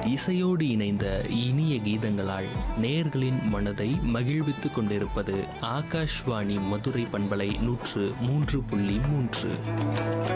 இசையோடு இணைந்த இனிய கீதங்களால் நேயர்களின் மனதை மகிழ்வித்துக் கொண்டிருப்பது ஆகாஷ்வாணி மதுரை பண்பலை 103.3.